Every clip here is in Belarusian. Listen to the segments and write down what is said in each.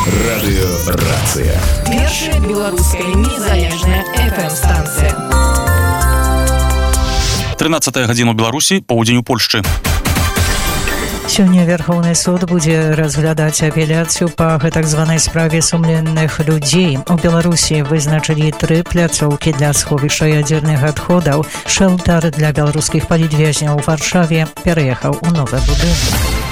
Радыёрацыя. Першая беларуская незалежная FM-станцыя. 13 гадзіна ў Беларусі, паўдзень у Польшчы. Сёння Верховны суд будзе разглядаць апеляцыю па гэтак званай справе сумленных людзей. У Беларусі вызначылі 3 пляцоўкі для сховішча ядзерных адходаў. Шэлтар для беларускіх палітвязняў у Варшаве пераехаў у новы будынак.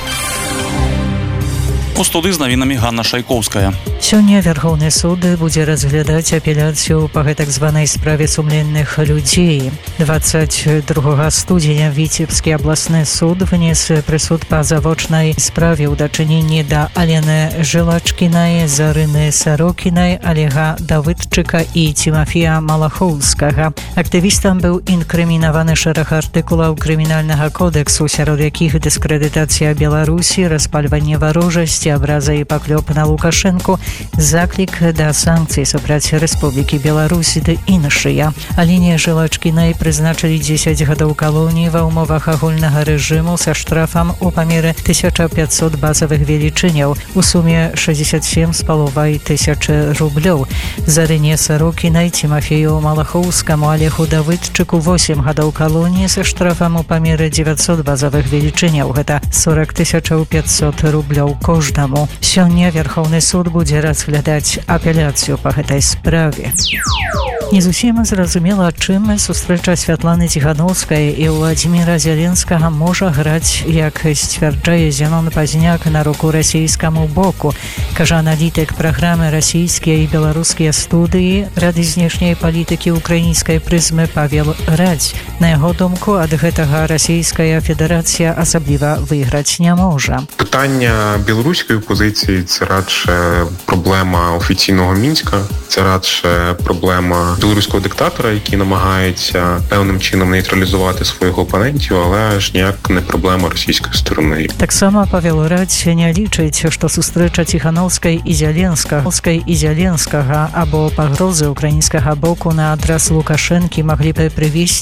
У студыі з навінамі Ганна Шайкоўская. Сёння Верховны суд будзе разглядаць апеляцыю па гэтак званай справе сумленных людзей. 22 студзеня Віцебскі абласны суд внес прысуд па завочнай справе ў дачыненні да Алены Жылачкінай, Зарыны Сарокінай, Олега Давыдчыка і Тимофея Малахоўскага. Актывістам быў інкрымінаваны шэраг артыкулаў крымінальнага кодэксу, сярод якіх дыскрэдытацыя Беларусі, распальванне варожасці, абраза і паклёп на Лукашэнку, заклік да санкцый супраць Рэспублікі Беларусь ды іншыя. Алене Жылачкінай прызначылі 10 гадоў калоніі ва ўмовах агульнага рэжыму са штрафам у памеры 1500 базавых велічыняў, у суме 67,5 тысячы рублёў. Зарыне Сарокінай, Тимофею Малахоўскаму, Олегу Давыдчыку 8 гадоў калоніі са штрафам у памеры 900 базавых велічыняў, гэта 40 500 рублёў кожнаму. Сёння Верховны суд будзе разглядаць апеляцыю па гэтай справе. Не зусім зразумела, чым сустрэча Святланы Ціхановскай і Владзіміра Зяленскага можа граць, як сцвярджае Зенон Пазняк, на руку расійскаму боку. Кажа аналітык праграмы «Расійскія і беларускія студыі» Рады знешняй палітыкі украінскай прызмы Павел Радзь. На яго думку, ад гэтага Расійская Федэрацыя асабліва выйграць не можа. Питання білоруської позиції – це радше проблема офіційного Мінська, це радше проблема білоруського диктатора, який намагається певним чином нейтралізувати своїх опонентів, але ж ніяк не проблема російської сторони. Так само Павел Радзь не лічыць, што сустрэча Ціхановскай і Зяленскага або пагрозы украінскага боку на адрас Лукашэнкі маглі бы прывесці